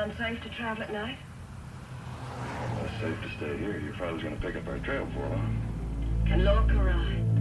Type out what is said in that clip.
unsafe to travel at night? Well, it's safe to stay here. Your father's gonna pick up our trail for long. And Lord Karai.